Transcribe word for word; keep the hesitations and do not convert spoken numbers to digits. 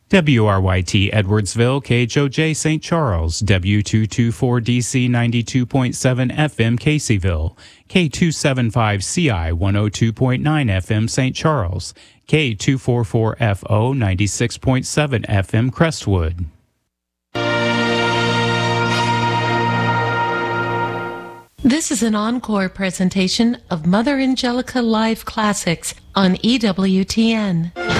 W R Y T Edwardsville, K H O J Saint Charles, W two twenty-four D C ninety-two point seven F M Caseyville, K two seventy-five C I one oh two point nine F M Saint Charles, K two forty-four F O ninety-six point seven F M Crestwood. This is an encore presentation of Mother Angelica Live Classics on E W T N.